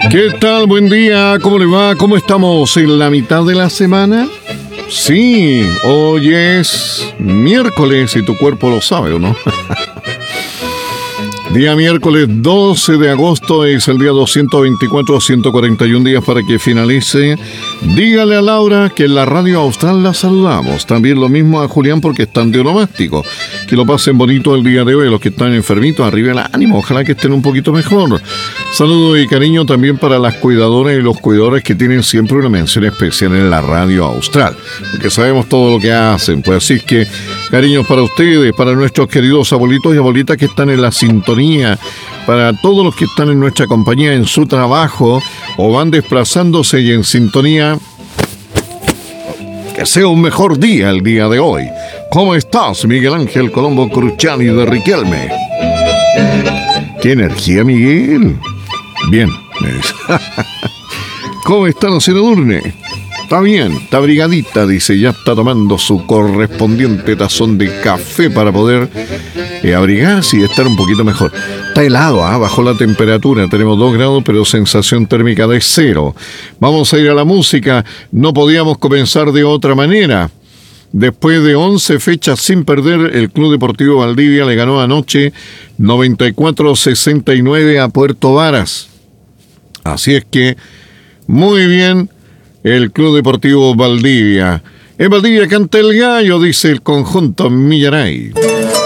¿Qué tal? Buen día, ¿cómo le va? ¿Cómo estamos en la mitad de la semana? Sí, hoy es miércoles y tu cuerpo lo sabe, ¿o no? Día miércoles 12 de agosto es el día 224, 141 días para que finalice. Dígale a Laura que en la radio austral la saludamos. También lo mismo a Julián porque están de onomástico. Que lo pasen bonito el día de hoy. Los que están enfermitos, arriba el ánimo. Ojalá que estén un poquito mejor. Saludo y cariño también para las cuidadoras y los cuidadores que tienen siempre una mención especial en la radio austral. Porque sabemos todo lo que hacen. Pues así es que cariños para ustedes, para nuestros queridos abuelitos y abuelitas que están en la sintonía, para todos los que están en nuestra compañía en su trabajo o van desplazándose y en sintonía. Que sea un mejor día el día de hoy. ¿Cómo estás, Miguel Ángel Colombo Cruciani de Riquelme? ¡Qué energía, Miguel! Bien. ¿Cómo está la señora Durne? Está bien, está abrigadita, dice, ya está tomando su correspondiente tazón de café para poder abrigarse y estar un poquito mejor. Está helado, bajó la temperatura, tenemos 2 grados, pero sensación térmica de 0. Vamos a ir a la música, no podíamos comenzar de otra manera. Después de 11 fechas sin perder, el Club Deportivo Valdivia le ganó anoche 94-69 a Puerto Varas. Así es que, muy bien, el Club Deportivo Valdivia. En Valdivia canta el gallo, dice el conjunto Millaray.